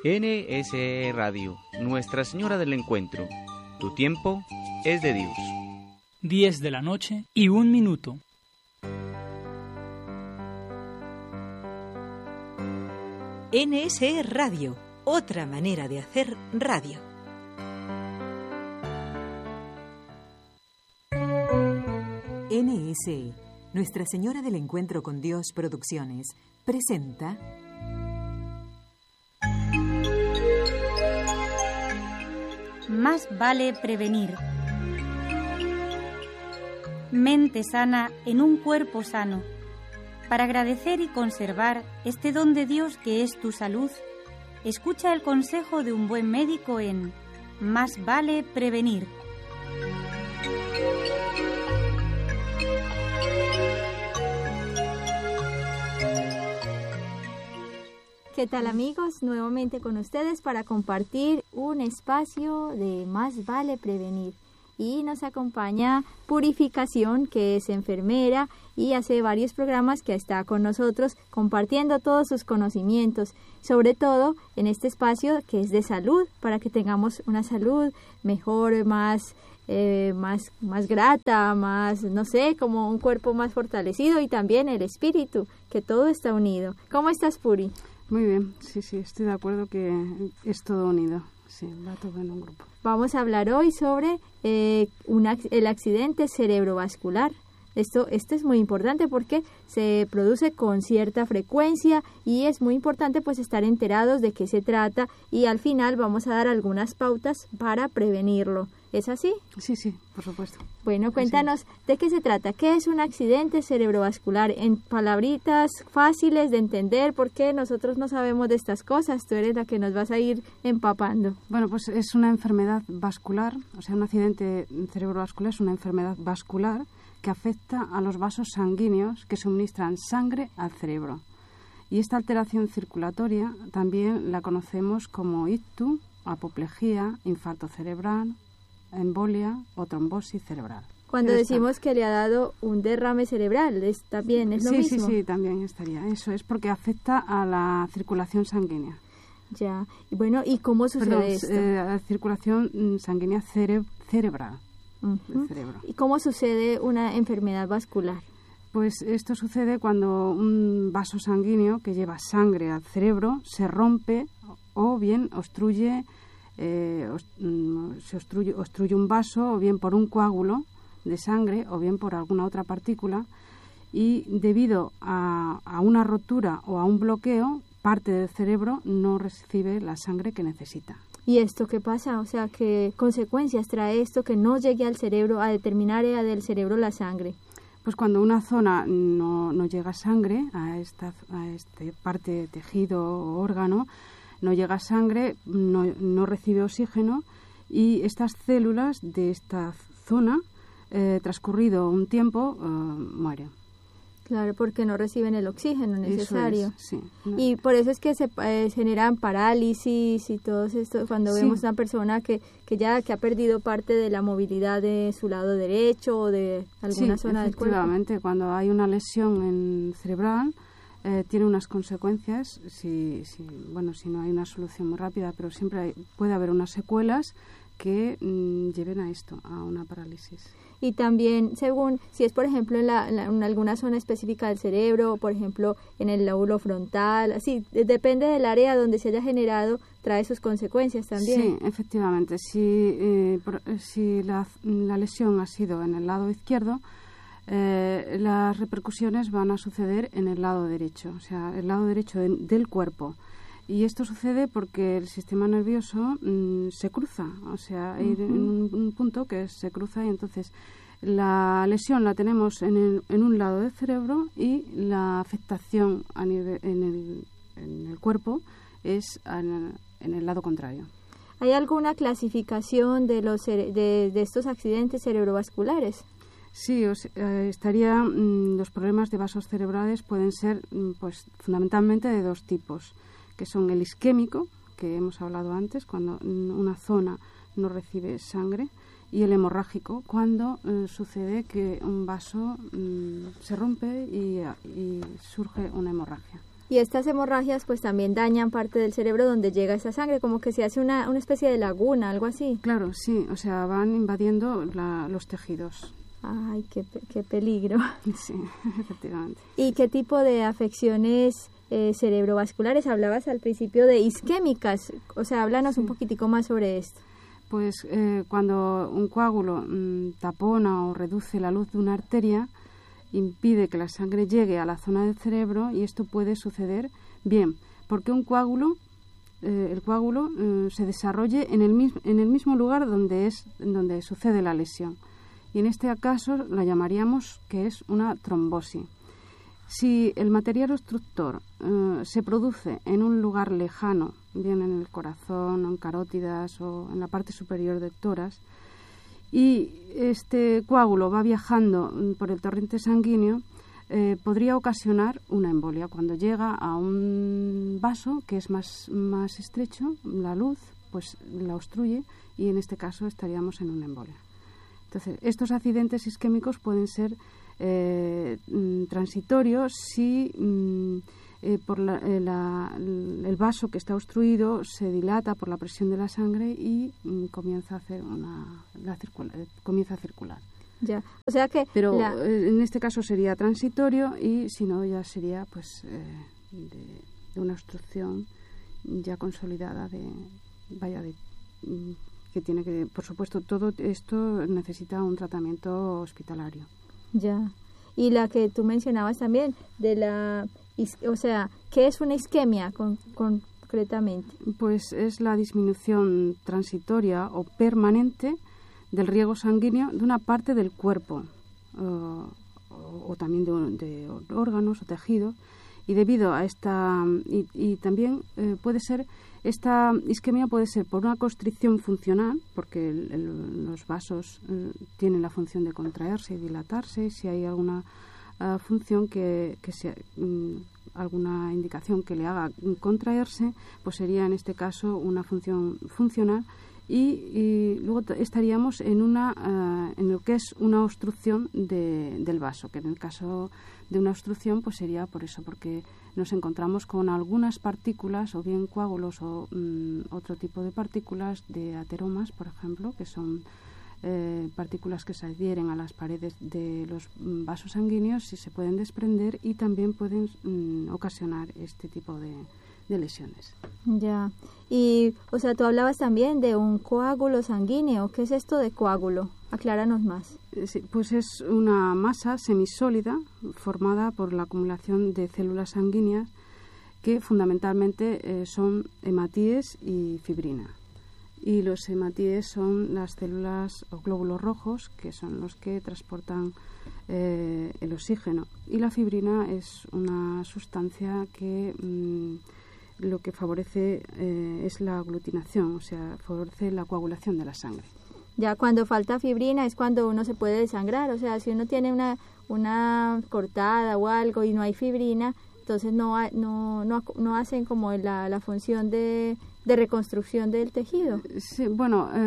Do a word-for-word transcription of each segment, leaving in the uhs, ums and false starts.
N S E Radio, Nuestra Señora del Encuentro. Tu tiempo es de Dios. diez de la noche y un minuto. N S E Radio, otra manera de hacer radio. N S E, Nuestra Señora del Encuentro con Dios Producciones, presenta... Más vale prevenir. Mente sana en un cuerpo sano. Para agradecer y conservar este don de Dios que es tu salud, escucha el consejo de un buen médico en Más vale prevenir. ¿Qué tal, amigos? Nuevamente con ustedes para compartir un espacio de Más vale prevenir. Y nos acompaña Purificación, que es enfermera y hace varios programas que está con nosotros compartiendo todos sus conocimientos, sobre todo en este espacio que es de salud, para que tengamos una salud mejor, más, eh, más, más grata, más, no sé, como un cuerpo más fortalecido, y también el espíritu, que todo está unido. ¿Cómo estás, Puri? Muy bien, sí, sí, estoy de acuerdo que es todo unido, sí, va todo en un grupo. Vamos a hablar hoy sobre eh, una, el accidente cerebrovascular. Esto, esto es muy importante porque se produce con cierta frecuencia y es muy importante pues estar enterados de qué se trata, y al final vamos a dar algunas pautas para prevenirlo. ¿Es así? Sí, sí, por supuesto. Bueno, cuéntanos Así. de qué se trata. ¿Qué es un accidente cerebrovascular? En palabritas fáciles de entender, porque nosotros no sabemos de estas cosas. Tú eres la que nos vas a ir empapando. Bueno, pues es una enfermedad vascular, o sea, un accidente cerebrovascular es una enfermedad vascular que afecta a los vasos sanguíneos que suministran sangre al cerebro. Y esta alteración circulatoria también la conocemos como ictus, apoplejía, infarto cerebral, embolia o trombosis cerebral. Cuando decimos que le ha dado un derrame cerebral, ¿es, también es lo sí, mismo? Sí, sí, también estaría. Eso es porque afecta a la circulación sanguínea. Ya. Y bueno, ¿y cómo sucede Perdón, esto? Eh, a la circulación sanguínea cere- cerebral. Uh-huh. Cerebro. ¿Y cómo sucede una enfermedad vascular? Pues esto sucede cuando un vaso sanguíneo que lleva sangre al cerebro se rompe o bien obstruye, eh, se obstruye, obstruye un vaso, o bien por un coágulo de sangre o bien por alguna otra partícula, y debido a, a una rotura o a un bloqueo, parte del cerebro no recibe la sangre que necesita. ¿Y esto qué pasa? O sea, ¿qué consecuencias trae esto que no llegue al cerebro, a determinada área del cerebro la sangre? Pues cuando una zona no, no llega sangre a esta, a esta parte de tejido o órgano, no llega sangre, no, no recibe oxígeno, y estas células de esta zona, eh, transcurrido un tiempo, eh, mueren. Claro, porque no reciben el oxígeno necesario. Eso es, sí. Y por eso es que se eh, generan parálisis y todo esto cuando sí. vemos una persona que, que ya que ha perdido parte de la movilidad de su lado derecho o de alguna sí, zona del cuerpo. Efectivamente, cuando hay una lesión en cerebral eh, tiene unas consecuencias, si, si, bueno, si no hay una solución muy rápida, pero siempre hay, puede haber unas secuelas que mm, lleven a esto, a una parálisis. Y también, según, si es por ejemplo en, la, en, la, en alguna zona específica del cerebro, por ejemplo en el lóbulo frontal, así, depende del área donde se haya generado, trae sus consecuencias también. Sí, efectivamente. Si, eh, por, si la, la lesión ha sido en el lado izquierdo, eh, las repercusiones van a suceder en el lado derecho, o sea, el lado derecho de, del cuerpo. Y esto sucede porque el sistema nervioso mmm, se cruza, o sea, hay uh-huh. un, un punto que se cruza, y entonces la lesión la tenemos en, el, en un lado del cerebro, y la afectación a nivel, en, el, en el cuerpo es en, en el lado contrario. ¿Hay alguna clasificación de, los, de, de estos accidentes cerebrovasculares? Sí, os, eh, estaría, mmm, los problemas de vasos cerebrales pueden ser mmm, pues fundamentalmente de dos tipos, que son el isquémico, que hemos hablado antes, cuando una zona no recibe sangre, y el hemorrágico, cuando eh, sucede que un vaso mmm, se rompe y, y surge una hemorragia. Y estas hemorragias pues también dañan parte del cerebro donde llega esa sangre, como que se hace una, una especie de laguna, algo así. Claro, sí, o sea, van invadiendo la, los tejidos. Ay, qué, qué peligro. Sí, efectivamente. ¿Y qué tipo de afecciones eh, cerebrovasculares? Hablabas al principio de isquémicas, o sea, háblanos sí. un poquitico más sobre esto. Pues eh, cuando un coágulo mmm, tapona o reduce la luz de una arteria, impide que la sangre llegue a la zona del cerebro, y esto puede suceder bien porque un coágulo, eh, el coágulo eh, se desarrolle en el, mis- en el mismo lugar donde, es, donde sucede la lesión. Y en este caso la llamaríamos que es una trombosis. Si el material obstructor eh, se produce en un lugar lejano, bien en el corazón, en carótidas o en la parte superior del tórax, y este coágulo va viajando por el torrente sanguíneo, eh, podría ocasionar una embolia. Cuando llega a un vaso que es más, más estrecho, la luz pues la obstruye y en este caso estaríamos en una embolia. Entonces, estos accidentes isquémicos pueden ser eh, transitorios si mm, eh, por la, eh, la, el vaso que está obstruido se dilata por la presión de la sangre y mm, comienza a hacer una la circula, eh, comienza a circular. Ya, o sea que pero la... eh, en este caso sería transitorio y si no ya sería pues eh, de, de una obstrucción ya consolidada de vaya de mm, que tiene que, por supuesto, todo esto necesita un tratamiento hospitalario. Ya. Y la que tú mencionabas también de la, o sea, ¿qué es una isquemia con, concretamente? Pues es la disminución transitoria o permanente del riego sanguíneo de una parte del cuerpo uh, o, o también de, de órganos o tejidos, y debido a esta y, y también eh, puede ser esta isquemia puede ser por una constricción funcional, porque el, el, los vasos eh, tienen la función de contraerse y dilatarse. Si hay alguna uh, función que, que sea um, alguna indicación que le haga contraerse, pues sería en este caso una función funcional. Y, y luego t- estaríamos en una uh, en lo que es una obstrucción de, del vaso, que en el caso de una obstrucción pues sería por eso, porque nos encontramos con algunas partículas o bien coágulos o um, otro tipo de partículas de ateromas, por ejemplo, que son eh, partículas que se adhieren a las paredes de los um, vasos sanguíneos y se pueden desprender y también pueden um, ocasionar este tipo de de lesiones. Ya. Y, o sea, tú hablabas también de un coágulo sanguíneo. ¿Qué es esto de coágulo? Acláranos más. Sí, pues es una masa semisólida formada por la acumulación de células sanguíneas que fundamentalmente eh, son hematíes y fibrina. Y los hematíes son las células o glóbulos rojos, que son los que transportan eh, el oxígeno. Y la fibrina es una sustancia que mmm, lo que favorece eh, es la aglutinación, o sea, favorece la coagulación de la sangre. Ya cuando falta fibrina es cuando uno se puede desangrar, o sea, si uno tiene una una cortada o algo y no hay fibrina, entonces no no no, no hacen como la, la función de, de reconstrucción del tejido. Sí, bueno, eh,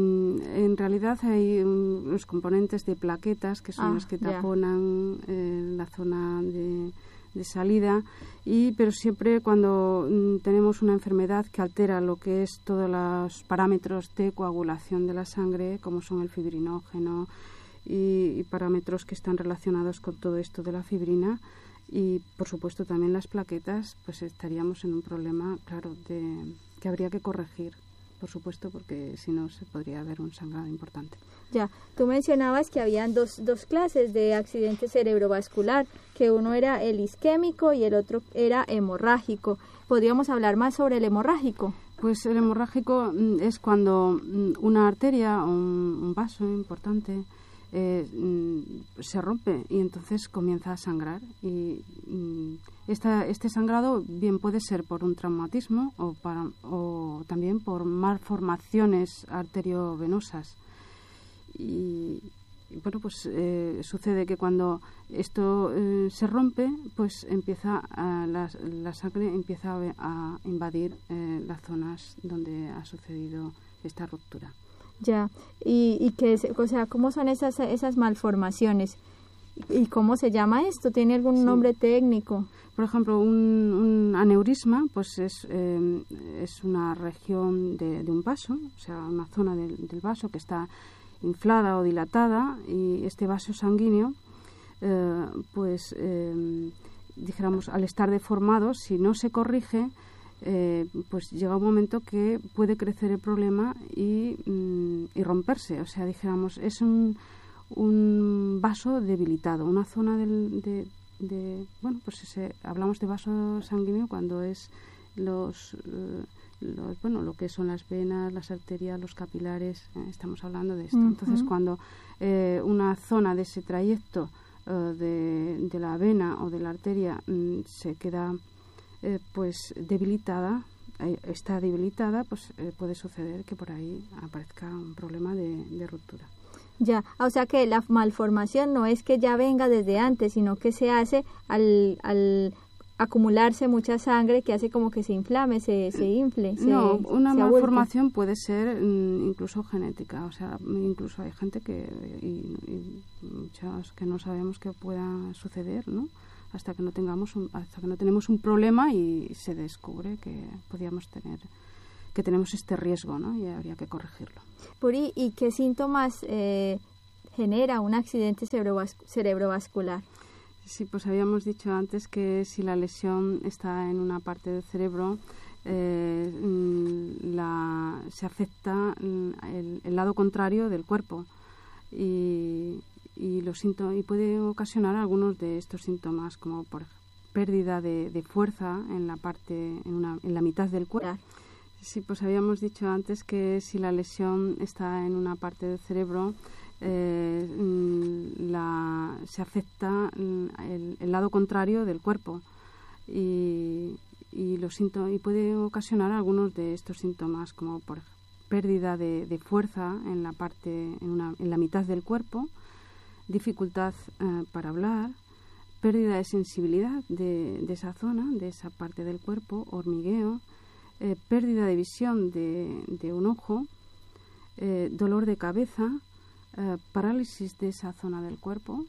en realidad hay um, los componentes de plaquetas que son ah, los que taponan eh, la zona de de salida, y pero siempre cuando mm, tenemos una enfermedad que altera lo que es todos los parámetros de coagulación de la sangre, como son el fibrinógeno y, y parámetros que están relacionados con todo esto de la fibrina y por supuesto también las plaquetas, pues estaríamos en un problema, claro, de que habría que corregir, por supuesto, porque si no se podría haber un sangrado importante. Ya, tú mencionabas que habían dos, dos clases de accidente cerebrovascular, que uno era el isquémico y el otro era hemorrágico. ¿Podríamos hablar más sobre el hemorrágico? Pues el hemorrágico mm, es cuando mm, una arteria o un, un vaso importante eh, mm, se rompe y entonces comienza a sangrar. Y mm, esta, este sangrado bien puede ser por un traumatismo o, para, o también por malformaciones arteriovenosas. Y, y bueno, pues eh, sucede que cuando esto eh, se rompe, pues empieza a, la, la sangre empieza a, a invadir eh, las zonas donde ha sucedido esta ruptura. Ya, y, y que, o sea, ¿cómo son esas esas malformaciones? ¿Y cómo se llama esto? ¿Tiene algún sí. nombre técnico? Por ejemplo, un, un aneurisma pues es, eh, es una región de, de un vaso, o sea, una zona del, del vaso que está inflada o dilatada, y este vaso sanguíneo, eh, pues, eh, dijéramos, al estar deformado, si no se corrige, eh, pues llega un momento que puede crecer el problema y, mm, y romperse. O sea, dijéramos, es un, un vaso debilitado, una zona del, de de bueno pues ese, hablamos de vaso sanguíneo cuando es los, eh, los bueno lo que son las venas, las arterias, los capilares, eh, estamos hablando de esto. Uh-huh. Entonces cuando eh, una zona de ese trayecto eh, de, de la vena o de la arteria mm, se queda eh, pues debilitada, eh, está debilitada, pues eh, puede suceder que por ahí aparezca un problema de, de ruptura. Ya, o sea que la malformación no es que ya venga desde antes, sino que se hace al, al acumularse mucha sangre, que hace como que se inflame, se, se infle. Se, no, una se malformación abulte. Puede ser mm, incluso genética, o sea, incluso hay gente que, y, y muchas que no sabemos que pueda suceder, ¿no? Hasta que no tengamos un, hasta que no tenemos un problema y se descubre que podíamos tener que tenemos este riesgo, ¿no? Y habría que corregirlo. Puri, ¿y qué síntomas eh, genera un accidente cerebrovas- cerebrovascular? Sí, pues habíamos dicho antes que si la lesión está en una parte del cerebro, eh, la, se afecta el, el lado contrario del cuerpo y, y, los síntomas, y puede ocasionar algunos de estos síntomas, como por pérdida de, de fuerza en la parte, en, una, en la mitad del cuerpo. Sí, pues habíamos dicho antes que si la lesión está en una parte del cerebro, eh, la, se afecta el, el lado contrario del cuerpo y, y, los síntomas, y puede ocasionar algunos de estos síntomas, como por pérdida de, de fuerza en la parte, en, una, en la mitad del cuerpo, dificultad eh, para hablar, pérdida de sensibilidad de, de esa zona, de esa parte del cuerpo, hormigueo, Eh, pérdida de visión de, de un ojo, eh, dolor de cabeza, eh, parálisis de esa zona del cuerpo,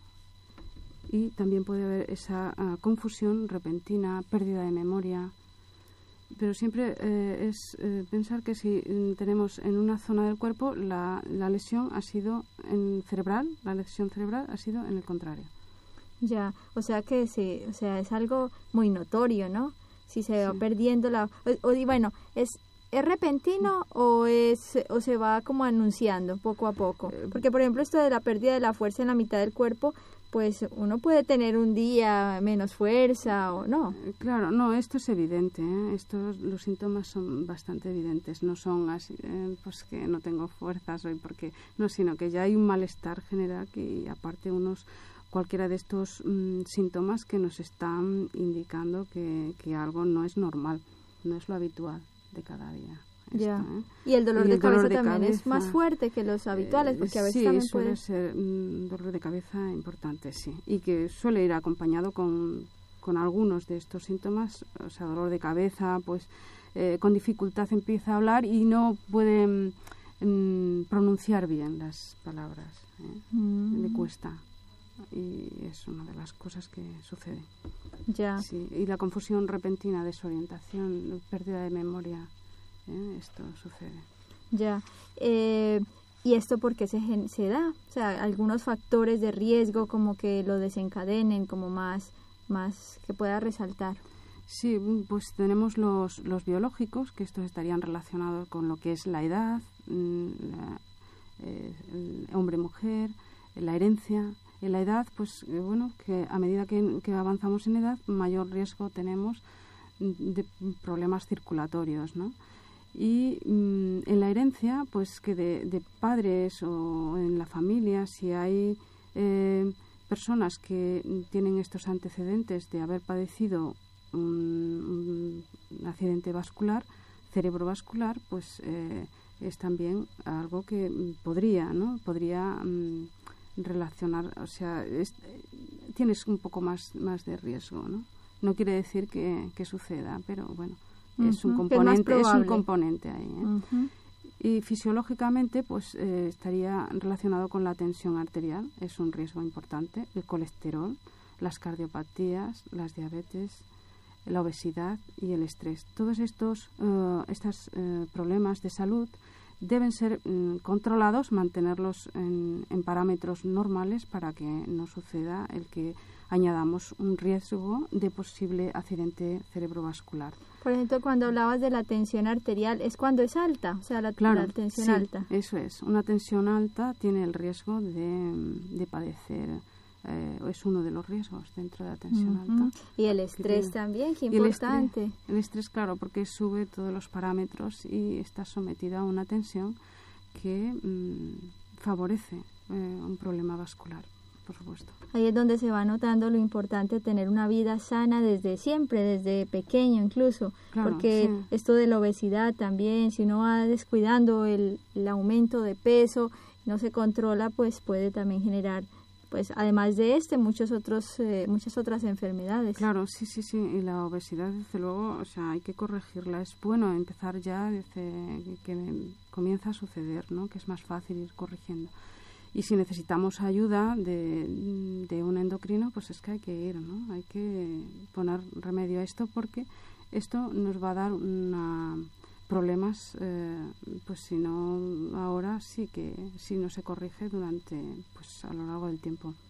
y también puede haber esa uh, confusión repentina, pérdida de memoria. Pero siempre eh, es eh, pensar que si mm, tenemos en una zona del cuerpo la, la lesión ha sido en cerebral, la lesión cerebral ha sido en el contrario. Ya, o sea que sí, o sea, es algo muy notorio, ¿no? Si se va sí. perdiendo la... O, o, bueno, ¿es, ¿es repentino o, es, o se va como anunciando poco a poco? Porque, por ejemplo, esto de la pérdida de la fuerza en la mitad del cuerpo, pues uno puede tener un día menos fuerza o no. Claro, no, esto es evidente, ¿eh? Estos, los síntomas son bastante evidentes, no son así, eh, pues que no tengo fuerzas hoy, porque no, sino que ya hay un malestar general que, aparte, unos... cualquiera de estos mmm, síntomas que nos están indicando que, que algo no es normal, no es lo habitual de cada día. Esto, ya. ¿eh? Y el dolor y de el cabeza dolor de también cabeza, es más fuerte que los habituales, porque a veces sí, también suele puede ser un dolor de cabeza importante, sí, y que suele ir acompañado con, con algunos de estos síntomas, o sea, dolor de cabeza, pues eh, con dificultad empieza a hablar y no puede mm, pronunciar bien las palabras, ¿eh? Mm. Le cuesta. Y es una de las cosas que sucede. Ya. Sí, y la confusión repentina, desorientación, pérdida de memoria, ¿eh? Esto sucede. Ya. Eh, ¿Y esto por qué se, se da? O sea, algunos factores de riesgo como que lo desencadenen, como más, más que pueda resaltar. Sí, pues tenemos los, los biológicos, que estos estarían relacionados con lo que es la edad, la, eh, el hombre-mujer, la herencia. En la edad, pues eh, bueno, que a medida que, que avanzamos en edad, mayor riesgo tenemos de problemas circulatorios, ¿no? Y mmm, en la herencia, pues que de, de padres o en la familia, si hay eh, personas que tienen estos antecedentes de haber padecido un, un accidente vascular, cerebrovascular, pues eh, es también algo que podría, ¿no? Podría mmm, relacionar, o sea, es, tienes un poco más, más de riesgo, ¿no? No quiere decir que, que suceda, pero bueno, uh-huh, es un componente, es, es un componente ahí, ¿eh? Uh-huh. Y fisiológicamente pues eh, estaría relacionado con la tensión arterial, es un riesgo importante, el colesterol, las cardiopatías, las diabetes, la obesidad y el estrés. Todos estos uh, estos uh, problemas de salud deben ser um, controlados, mantenerlos en, en parámetros normales para que no suceda el que añadamos un riesgo de posible accidente cerebrovascular. Por ejemplo, cuando hablabas de la tensión arterial, ¿es cuando es alta? O sea, la, claro, la tensión sí, alta. Eso es. Una tensión alta tiene el riesgo de, de padecer, eh, es uno de los riesgos dentro de la tensión Uh-huh. alta. Y el estrés también, qué Y importante. El estrés, el estrés, claro, porque sube todos los parámetros y está sometido a una tensión que mmm, favorece eh, un problema vascular, por supuesto. Ahí es donde se va notando lo importante de tener una vida sana desde siempre, desde pequeño incluso, Claro, porque sí. esto de la obesidad también, si uno va descuidando el, el aumento de peso, no se controla, pues puede también generar, pues además de este, muchos otros, eh, muchas otras enfermedades. Claro, sí, sí, sí, y la obesidad, desde luego, o sea, hay que corregirla. Es bueno empezar ya desde que comienza a suceder, ¿no? Que es más fácil ir corrigiendo. Y si necesitamos ayuda de, de un endocrino, pues es que hay que ir, ¿no? Hay que poner remedio a esto porque esto nos va a dar una problemas, eh, pues si no ahora, sí que si no se corrige durante, pues a lo largo del tiempo.